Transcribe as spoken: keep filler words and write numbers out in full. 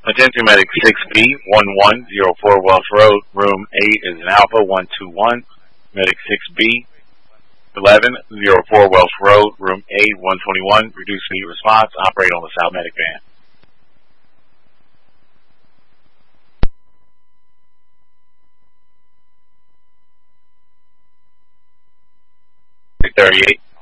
Attention Medic six B, one one zero four Welsh Road, Room eight is an Alpha, one two one. Medic six B, eleven zero four Welsh Road, Room eight, one twenty-one. Reduced speed response, operate on the South Medic van. thirty-eight.